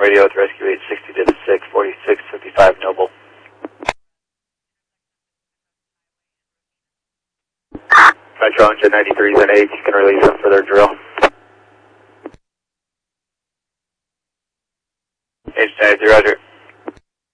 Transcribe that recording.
radio with rescue 860 to the 6, 4655 Noble. Metro engine 93s and 8, you can release them for their drill. H90, roger.